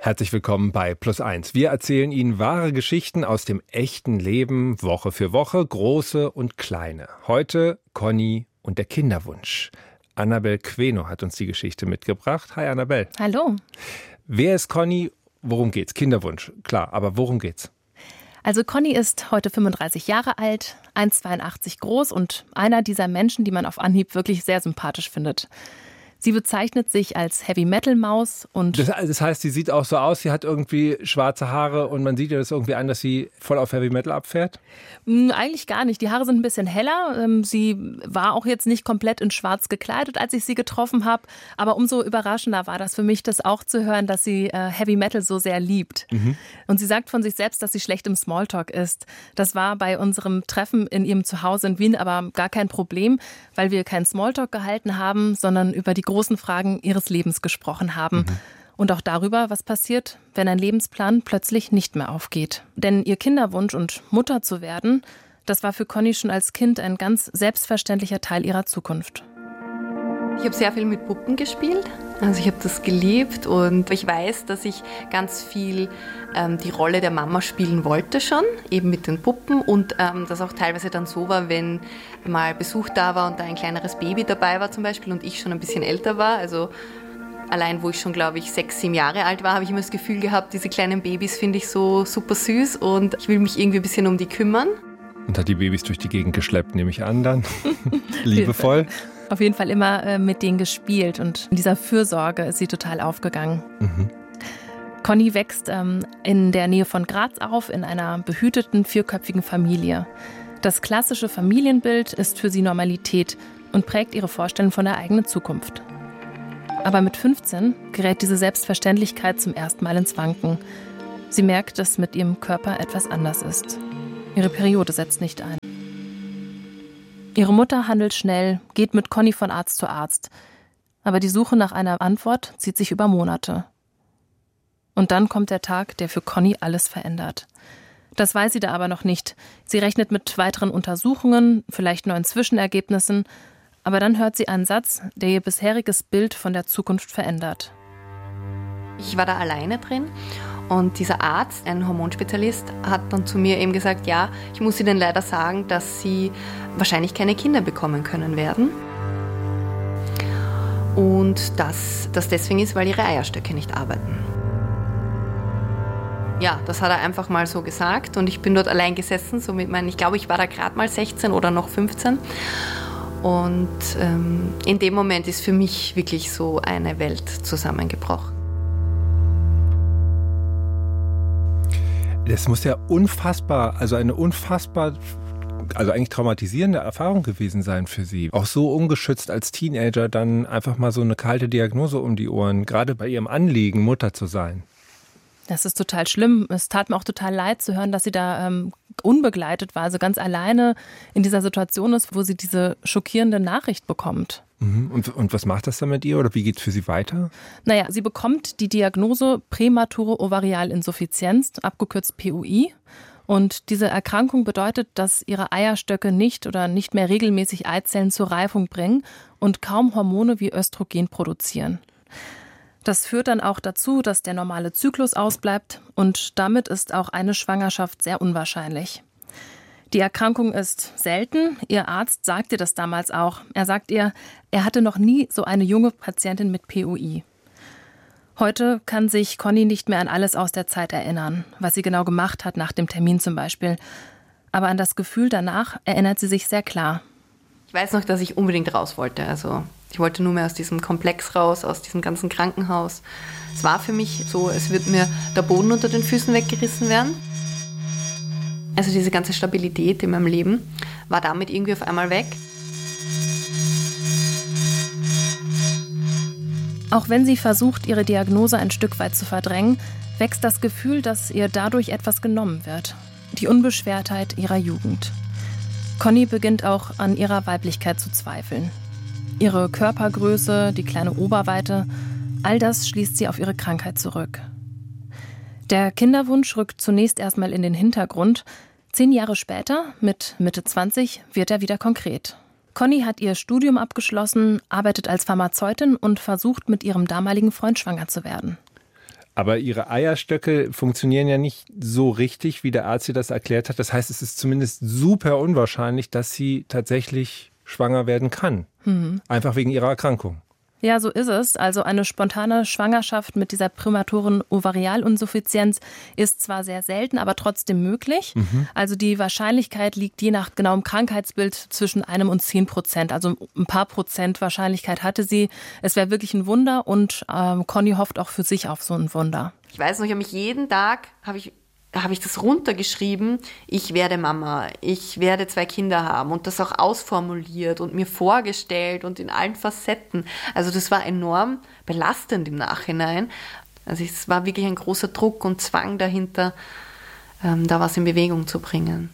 Herzlich willkommen bei Plus 1. Wir erzählen Ihnen wahre Geschichten aus dem echten Leben, Woche für Woche, große und kleine. Heute Conny und der Kinderwunsch. Annabel Queno hat uns die Geschichte mitgebracht. Hi Annabel. Hallo. Wer ist Conny? Worum geht's? Kinderwunsch, klar, aber worum geht's? Also Conny ist heute 35 Jahre alt, 1,82 groß und einer dieser Menschen, die man auf Anhieb wirklich sehr sympathisch findet. Sie bezeichnet sich als Heavy-Metal-Maus und... Das heißt, sie sieht auch so aus, sie hat irgendwie schwarze Haare und man sieht ihr das irgendwie an, dass sie voll auf Heavy-Metal abfährt? Eigentlich gar nicht. Die Haare sind ein bisschen heller. Sie war auch jetzt nicht komplett in schwarz gekleidet, als ich sie getroffen habe. Aber umso überraschender war das für mich, das auch zu hören, dass sie Heavy-Metal so sehr liebt. Und sie sagt von sich selbst, dass sie schlecht im Smalltalk ist. Das war bei unserem Treffen in ihrem Zuhause in Wien aber gar kein Problem, weil wir keinen Smalltalk gehalten haben, sondern über die großen Fragen ihres Lebens gesprochen haben. Und auch darüber, was passiert, wenn ein Lebensplan plötzlich nicht mehr aufgeht. Denn ihr Kinderwunsch und Mutter zu werden, das war für Conny schon als Kind ein ganz selbstverständlicher Teil ihrer Zukunft. Ich habe sehr viel mit Puppen gespielt. Also ich habe das geliebt und ich weiß, dass ich ganz viel die Rolle der Mama spielen wollte schon, eben mit den Puppen und das auch teilweise dann so war, wenn mal Besuch da war und da ein kleineres Baby dabei war zum Beispiel und ich schon ein bisschen älter war, also allein wo ich schon, glaube ich, 6, 7 Jahre alt war, habe ich immer das Gefühl gehabt, diese kleinen Babys finde ich so super süß und ich will mich irgendwie ein bisschen um die kümmern. Und hat die Babys durch die Gegend geschleppt, nehme ich an dann. Liebevoll. Auf jeden Fall immer mit denen gespielt und in dieser Fürsorge ist sie total aufgegangen. Conny wächst in der Nähe von Graz auf, in einer behüteten, 4-köpfigen Familie. Das klassische Familienbild ist für sie Normalität und prägt ihre Vorstellung von der eigenen Zukunft. Aber mit 15 gerät diese Selbstverständlichkeit zum ersten Mal ins Wanken. Sie merkt, dass mit ihrem Körper etwas anders ist. Ihre Periode setzt nicht ein. Ihre Mutter handelt schnell, geht mit Conny von Arzt zu Arzt. Aber die Suche nach einer Antwort zieht sich über Monate. Und dann kommt der Tag, der für Conny alles verändert. Das weiß sie da aber noch nicht. Sie rechnet mit weiteren Untersuchungen, vielleicht neuen Zwischenergebnissen. Aber dann hört sie einen Satz, der ihr bisheriges Bild von der Zukunft verändert. Ich war da alleine drin und dieser Arzt, ein Hormonspezialist, hat dann zu mir eben gesagt, ja, ich muss Ihnen leider sagen, dass Sie wahrscheinlich keine Kinder bekommen können werden. Und dass das deswegen ist, weil Ihre Eierstöcke nicht arbeiten. Ja, das hat er einfach mal so gesagt und ich bin dort allein gesessen, so mit meinen, ich glaube, ich war da gerade mal 16 oder noch 15. Und in dem Moment ist für mich wirklich so eine Welt zusammengebrochen. Das muss ja eigentlich traumatisierende Erfahrung gewesen sein für Sie. Auch so ungeschützt als Teenager dann einfach mal so eine kalte Diagnose um die Ohren, gerade bei Ihrem Anliegen, Mutter zu sein. Das ist total schlimm. Es tat mir auch total leid zu hören, dass sie da unbegleitet war, also ganz alleine in dieser Situation ist, wo sie diese schockierende Nachricht bekommt. Und was macht das dann mit ihr oder wie geht es für sie weiter? Naja, sie bekommt die Diagnose prämature Ovarialinsuffizienz, abgekürzt POI. Und diese Erkrankung bedeutet, dass ihre Eierstöcke nicht mehr regelmäßig Eizellen zur Reifung bringen und kaum Hormone wie Östrogen produzieren. Das führt dann auch dazu, dass der normale Zyklus ausbleibt und damit ist auch eine Schwangerschaft sehr unwahrscheinlich. Die Erkrankung ist selten. Ihr Arzt sagt ihr das damals auch. Er sagt ihr, er hatte noch nie so eine junge Patientin mit POI. Heute kann sich Conny nicht mehr an alles aus der Zeit erinnern, was sie genau gemacht hat nach dem Termin zum Beispiel. Aber an das Gefühl danach erinnert sie sich sehr klar. Ich weiß noch, dass ich unbedingt raus wollte. Also ich wollte nur mehr aus diesem Komplex raus, aus diesem ganzen Krankenhaus. Es war für mich so, als würde mir der Boden unter den Füßen weggerissen werden. Also diese ganze Stabilität in meinem Leben war damit irgendwie auf einmal weg. Auch wenn sie versucht, ihre Diagnose ein Stück weit zu verdrängen, wächst das Gefühl, dass ihr dadurch etwas genommen wird. Die Unbeschwertheit ihrer Jugend. Conny beginnt auch an ihrer Weiblichkeit zu zweifeln. Ihre Körpergröße, die kleine Oberweite, all das schließt sie auf ihre Krankheit zurück. Der Kinderwunsch rückt zunächst erstmal in den Hintergrund. 10 Jahre später, mit Mitte 20, wird er wieder konkret. Conny hat ihr Studium abgeschlossen, arbeitet als Pharmazeutin und versucht, mit ihrem damaligen Freund schwanger zu werden. Aber ihre Eierstöcke funktionieren ja nicht so richtig, wie der Arzt ihr das erklärt hat. Das heißt, es ist zumindest super unwahrscheinlich, dass sie tatsächlich schwanger werden kann. Einfach wegen ihrer Erkrankung. Ja, so ist es. Also eine spontane Schwangerschaft mit dieser prämaturen Ovarialinsuffizienz ist zwar sehr selten, aber trotzdem möglich. Also die Wahrscheinlichkeit liegt je nach genauem Krankheitsbild zwischen 1 und 10%. Also ein paar Prozent Wahrscheinlichkeit hatte sie. Es wäre wirklich ein Wunder und Conny hofft auch für sich auf so ein Wunder. Ich weiß noch, ich habe mich jeden Tag, habe ich das runtergeschrieben, ich werde Mama, ich werde 2 Kinder haben und das auch ausformuliert und mir vorgestellt und in allen Facetten. Also das war enorm belastend im Nachhinein. Also es war wirklich ein großer Druck und Zwang dahinter, da was in Bewegung zu bringen.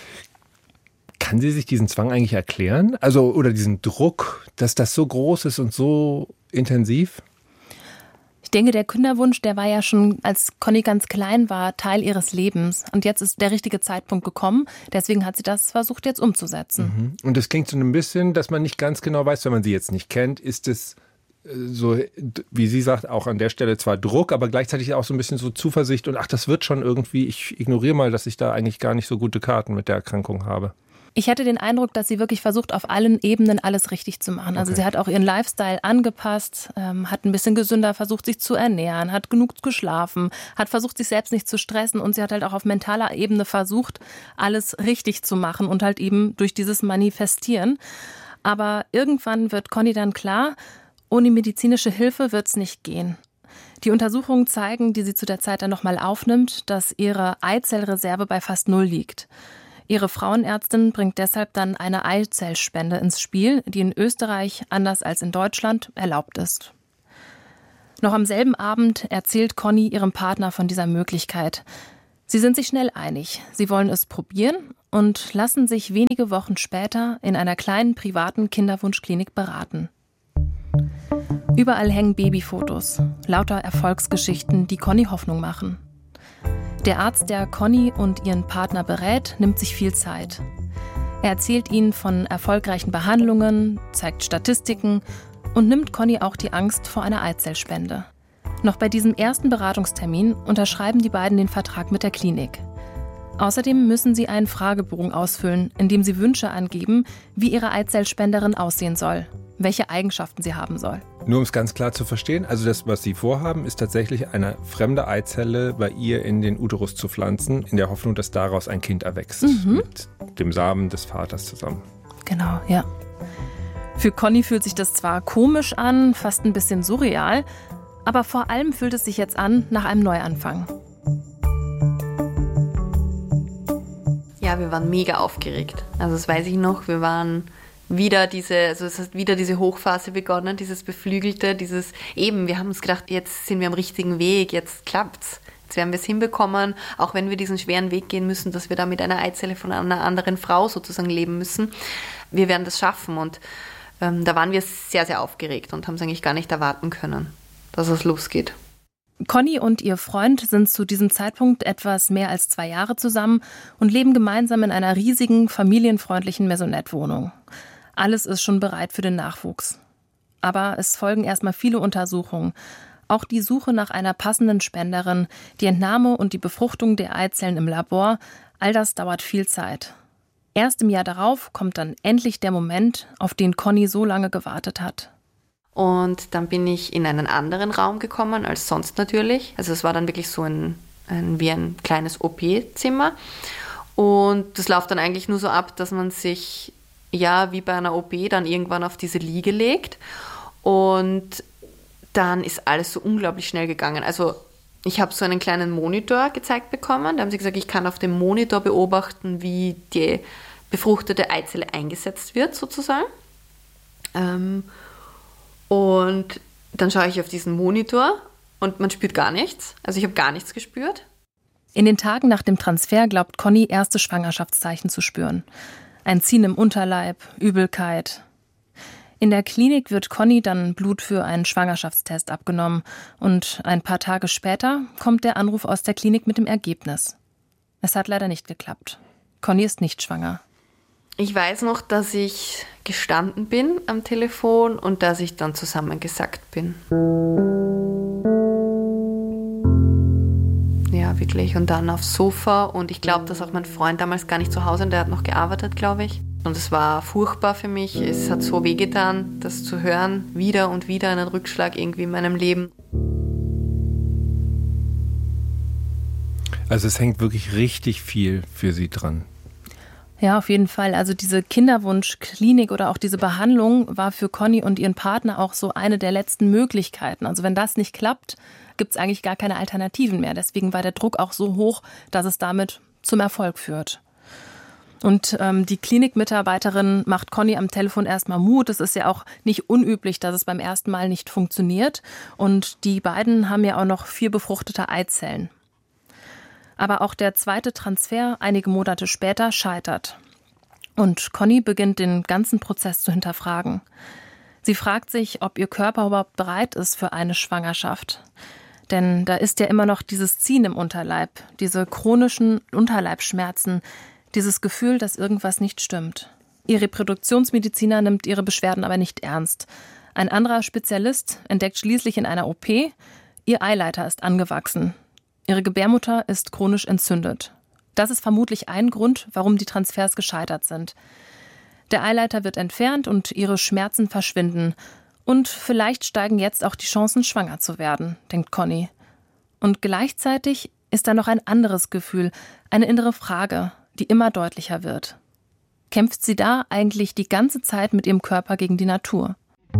Kann sie sich diesen Zwang eigentlich erklären? Also, oder diesen Druck, dass das so groß ist und so intensiv? Ich denke, der Kinderwunsch, der war ja schon, als Conny ganz klein war, Teil ihres Lebens. Und jetzt ist der richtige Zeitpunkt gekommen. Deswegen hat sie das versucht, jetzt umzusetzen. Und das klingt so ein bisschen, dass man nicht ganz genau weiß, wenn man sie jetzt nicht kennt, ist es so, wie sie sagt, auch an der Stelle zwar Druck, aber gleichzeitig auch so ein bisschen so Zuversicht und ach, das wird schon irgendwie, ich ignoriere mal, dass ich da eigentlich gar nicht so gute Karten mit der Erkrankung habe. Ich hatte den Eindruck, dass sie wirklich versucht, auf allen Ebenen alles richtig zu machen. Also sie hat auch ihren Lifestyle angepasst, hat ein bisschen gesünder versucht, sich zu ernähren, hat genug geschlafen, hat versucht, sich selbst nicht zu stressen und sie hat halt auch auf mentaler Ebene versucht, alles richtig zu machen und halt eben durch dieses Manifestieren. Aber irgendwann wird Conny dann klar, ohne medizinische Hilfe wird es nicht gehen. Die Untersuchungen zeigen, die sie zu der Zeit dann nochmal aufnimmt, dass ihre Eizellreserve bei fast 0 liegt. Ihre Frauenärztin bringt deshalb dann eine Eizellspende ins Spiel, die in Österreich, anders als in Deutschland, erlaubt ist. Noch am selben Abend erzählt Conny ihrem Partner von dieser Möglichkeit. Sie sind sich schnell einig. Sie wollen es probieren und lassen sich wenige Wochen später in einer kleinen privaten Kinderwunschklinik beraten. Überall hängen Babyfotos, lauter Erfolgsgeschichten, die Conny Hoffnung machen. Der Arzt, der Conny und ihren Partner berät, nimmt sich viel Zeit. Er erzählt ihnen von erfolgreichen Behandlungen, zeigt Statistiken und nimmt Conny auch die Angst vor einer Eizellspende. Noch bei diesem ersten Beratungstermin unterschreiben die beiden den Vertrag mit der Klinik. Außerdem müssen sie einen Fragebogen ausfüllen, in dem sie Wünsche angeben, wie ihre Eizellspenderin aussehen soll, welche Eigenschaften sie haben soll. Nur um es ganz klar zu verstehen, also das, was Sie vorhaben, ist tatsächlich eine fremde Eizelle bei ihr in den Uterus zu pflanzen, in der Hoffnung, dass daraus ein Kind erwächst, mit dem Samen des Vaters zusammen. Genau, ja. Für Conny fühlt sich das zwar komisch an, fast ein bisschen surreal, aber vor allem fühlt es sich jetzt an nach einem Neuanfang. Ja, wir waren mega aufgeregt. Also das weiß ich noch, wir waren es hat wieder diese Hochphase begonnen, dieses Beflügelte, wir haben uns gedacht, jetzt sind wir am richtigen Weg, jetzt klappt's. Jetzt werden wir es hinbekommen, auch wenn wir diesen schweren Weg gehen müssen, dass wir da mit einer Eizelle von einer anderen Frau sozusagen leben müssen. Wir werden das schaffen und da waren wir sehr, sehr aufgeregt und haben es eigentlich gar nicht erwarten können, dass es losgeht. Conny und ihr Freund sind zu diesem Zeitpunkt etwas mehr als 2 Jahre zusammen und leben gemeinsam in einer riesigen, familienfreundlichen Maisonette-Wohnung. Alles ist schon bereit für den Nachwuchs. Aber es folgen erstmal viele Untersuchungen. Auch die Suche nach einer passenden Spenderin, die Entnahme und die Befruchtung der Eizellen im Labor, all das dauert viel Zeit. Erst im Jahr darauf kommt dann endlich der Moment, auf den Conny so lange gewartet hat. Und dann bin ich in einen anderen Raum gekommen als sonst natürlich. Also es war dann wirklich so wie ein kleines OP-Zimmer. Und das läuft dann eigentlich nur so ab, dass man sich, ja, wie bei einer OP, dann irgendwann auf diese Liege legt. Und dann ist alles so unglaublich schnell gegangen. Also ich habe so einen kleinen Monitor gezeigt bekommen. Da haben sie gesagt, ich kann auf dem Monitor beobachten, wie die befruchtete Eizelle eingesetzt wird, sozusagen. Und dann schaue ich auf diesen Monitor und man spürt gar nichts. Also ich habe gar nichts gespürt. In den Tagen nach dem Transfer glaubt Conny, erste Schwangerschaftszeichen zu spüren. Ein Ziehen im Unterleib, Übelkeit. In der Klinik wird Conny dann Blut für einen Schwangerschaftstest abgenommen. Und ein paar Tage später kommt der Anruf aus der Klinik mit dem Ergebnis. Es hat leider nicht geklappt. Conny ist nicht schwanger. Ich weiß noch, dass ich gestanden bin am Telefon und dass ich dann zusammengesackt bin. wirklich. Und dann aufs Sofa. Und ich glaube, dass auch mein Freund damals gar nicht zu Hause, und der hat noch gearbeitet, glaube ich. Und es war furchtbar für mich. Es hat so wehgetan, das zu hören. Wieder und wieder einen Rückschlag irgendwie in meinem Leben. Also es hängt wirklich richtig viel für Sie dran. Ja, auf jeden Fall. Also diese Kinderwunschklinik oder auch diese Behandlung war für Conny und ihren Partner auch so eine der letzten Möglichkeiten. Also wenn das nicht klappt, gibt es eigentlich gar keine Alternativen mehr. Deswegen war der Druck auch so hoch, dass es damit zum Erfolg führt. Und die Klinikmitarbeiterin macht Conny am Telefon erstmal Mut. Es ist ja auch nicht unüblich, dass es beim ersten Mal nicht funktioniert. Und die beiden haben ja auch noch 4 befruchtete Eizellen. Aber auch der zweite Transfer einige Monate später scheitert. Und Conny beginnt den ganzen Prozess zu hinterfragen. Sie fragt sich, ob ihr Körper überhaupt bereit ist für eine Schwangerschaft. Denn da ist ja immer noch dieses Ziehen im Unterleib, diese chronischen Unterleibsschmerzen, dieses Gefühl, dass irgendwas nicht stimmt. Ihr Reproduktionsmediziner nimmt ihre Beschwerden aber nicht ernst. Ein anderer Spezialist entdeckt schließlich in einer OP, ihr Eileiter ist angewachsen. Ihre Gebärmutter ist chronisch entzündet. Das ist vermutlich ein Grund, warum die Transfers gescheitert sind. Der Eileiter wird entfernt und ihre Schmerzen verschwinden. Und vielleicht steigen jetzt auch die Chancen, schwanger zu werden, denkt Conny. Und gleichzeitig ist da noch ein anderes Gefühl, eine innere Frage, die immer deutlicher wird. Kämpft sie da eigentlich die ganze Zeit mit ihrem Körper gegen die Natur?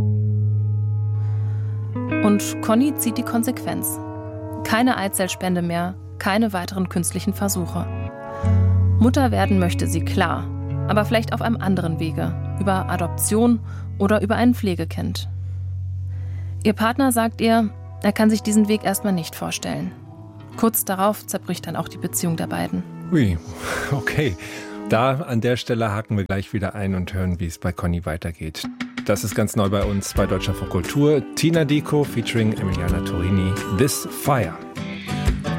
Und Conny zieht die Konsequenz. Keine Eizellspende mehr, keine weiteren künstlichen Versuche. Mutter werden möchte sie, klar, aber vielleicht auf einem anderen Wege, über Adoption oder über ein Pflegekind. Ihr Partner sagt ihr, er kann sich diesen Weg erstmal nicht vorstellen. Kurz darauf zerbricht dann auch die Beziehung der beiden. Ui, okay. Da an der Stelle haken wir gleich wieder ein und hören, wie es bei Conny weitergeht. Das ist ganz neu bei uns bei Deutschlandfunk Kultur. Tina Diko featuring Emiliana Torini, This Fire.